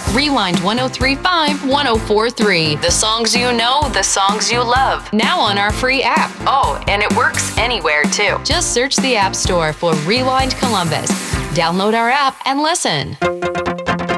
Rewind 1035 1043. The songs you know, the songs you love. Now on our free app. Oh, and it works anywhere too. Just search the App Store for Rewind Columbus. Download our app and listen.